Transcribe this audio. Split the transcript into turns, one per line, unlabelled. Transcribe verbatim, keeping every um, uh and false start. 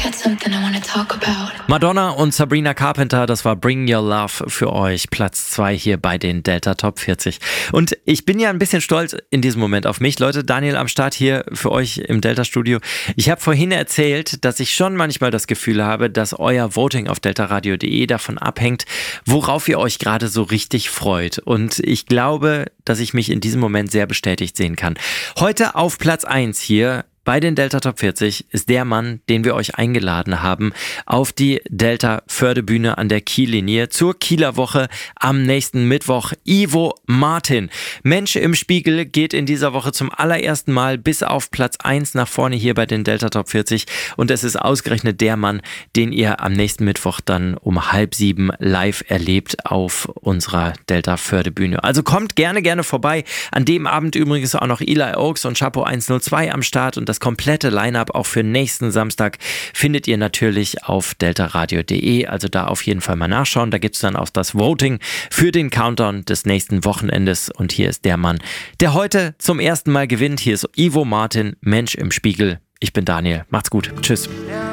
got something I wanna talk about.
Madonna und Sabrina Carpenter, das war Bring Your Love für euch. Platz zwei hier bei den Delta Top vierzig. Und ich bin ja ein bisschen stolz in diesem Moment auf mich. Leute, Daniel am Start hier für euch im Delta Studio. Ich habe vorhin erzählt, dass ich schon manchmal das Gefühl habe, dass euer Voting auf deltaradio punkt de davon abhängt, worauf ihr euch gerade so richtig freut. Und ich glaube, dass ich mich in diesem Moment sehr bestätigt sehen kann. Heute auf Platz eins hier bei den Delta Top vierzig ist der Mann, den wir euch eingeladen haben, auf die Delta Förde-Bühne an der Kiellinie zur Kieler Woche am nächsten Mittwoch. Ivo Martin. Mensch im Spiegel geht in dieser Woche zum allerersten Mal bis auf Platz eins nach vorne hier bei den Delta Top vierzig und es ist ausgerechnet der Mann, den ihr am nächsten Mittwoch dann um halb sieben live erlebt auf unserer Delta Förde-Bühne. Also kommt gerne, gerne vorbei. An dem Abend übrigens auch noch Eli Oaks und Chapo hundertzwei am Start und das komplette Line-Up auch für nächsten Samstag findet ihr natürlich auf deltaradio punkt de, also da auf jeden Fall mal nachschauen. Da gibt es dann auch das Voting für den Countdown des nächsten Wochenendes und hier ist der Mann, der heute zum ersten Mal gewinnt. Hier ist Ivo Martin, Mensch im Spiegel. Ich bin Daniel. Macht's gut. Tschüss.